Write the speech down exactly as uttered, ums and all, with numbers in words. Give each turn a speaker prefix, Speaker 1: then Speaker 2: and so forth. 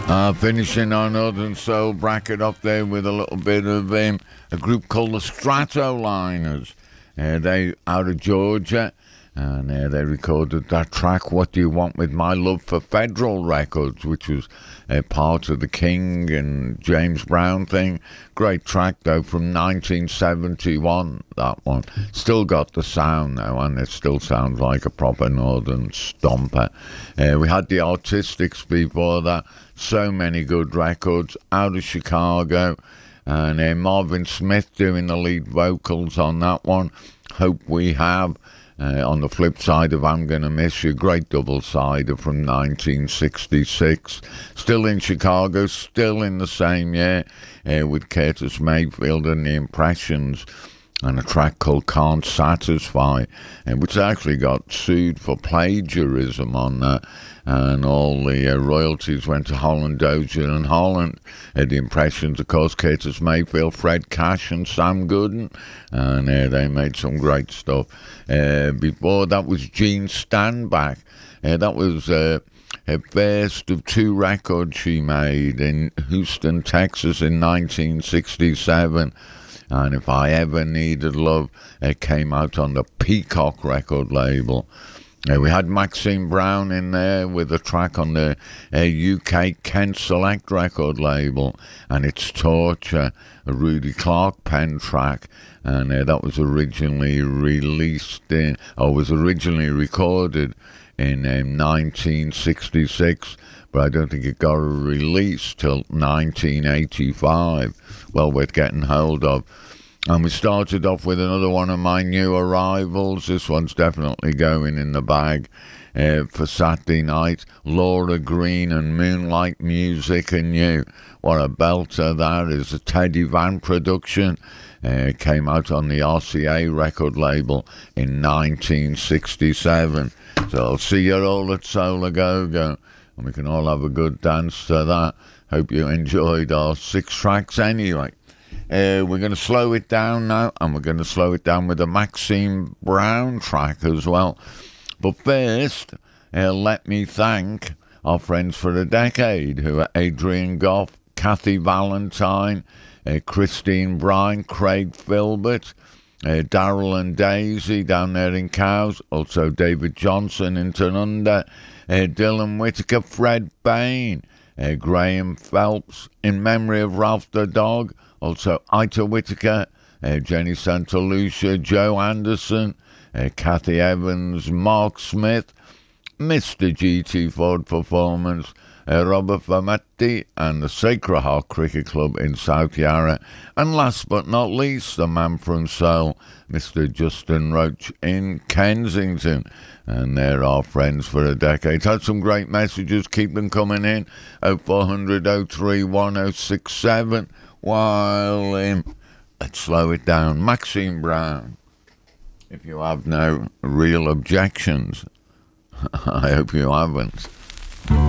Speaker 1: Uh, finishing our Northern Soul bracket up there with a little bit of um, a group called the Stratoliners. Uh, they out of Georgia, and uh, they recorded that track, What Do You Want With My Love, for Federal Records, which was uh, part of the King and James Brown thing. Great track, though, from nineteen seventy-one, that one. Still got the sound, though, and it still sounds like a proper Northern stomper. Uh, we had the Artistics before that. So many good records out of Chicago, and uh, Marvin Smith doing the lead vocals on that one. Hope We Have. Uh, on the flip side of I'm Gonna Miss You, great double-sider from nineteen sixty-six. Still in Chicago, still in the same year, uh, with Curtis Mayfield and the Impressions, and a track called Can't Satisfy, uh, which actually got sued for plagiarism on that, and all the uh, royalties went to Holland Dozier and Holland. Uh, the Impressions, of course, Curtis Mayfield, Fred Cash and Sam Gooden, and uh, they made some great stuff. Uh, before that was Jean Standback. Uh, that was uh, her first of two records she made in Houston, Texas in nineteen sixty-seven. And If I Ever Needed Love, it came out on the Peacock record label. Uh, we had Maxine Brown in there with a track on the uh, U K Kent Select record label, and It's Torture, a Rudy Clark pen track, and uh, that was originally released in, or was originally recorded in um, nineteen sixty-six, but I don't think it got released till nineteen eighty-five. Well worth getting hold of. And we started off with another one of my new arrivals. This one's definitely going in the bag uh, for Saturday night. Laura Green and Moonlight Music and You. What a belter that is. A Teddy Van production. Uh, came out on the R C A record label in nineteen sixty-seven. So I'll see you all at Solar Go-Go, and we can all have a good dance to that. Hope you enjoyed our six tracks anyway. Uh, we're going to slow it down now, and we're going to slow it down with a Maxine Brown track as well. But first, uh, let me thank our friends for a decade, who are Adrian Goff, Kathy Valentine, uh, Christine Bryan, Craig Filbert, uh, Daryl and Daisy down there in Cows, also David Johnson in Tanunda, uh, Dylan Whitaker, Fred Bain, uh, Graham Phelps, in memory of Ralph the Dog, also Ita Whitaker, uh, Jenny Santa Lucia, Joe Anderson, uh, Kathy Evans, Mark Smith, Mister G T Ford Performance, uh, Robert Fametti, and the Sacred Heart Cricket Club in South Yarra, and last but not least, the man from Seoul, Mister Justin Roach in Kensington. And they're our friends for a decade. Had some great messages, keep them coming in. oh four hundred, oh three one, oh six seven. While um, let's slow it down. Maxine Brown, if you have no real objections, I hope you haven't.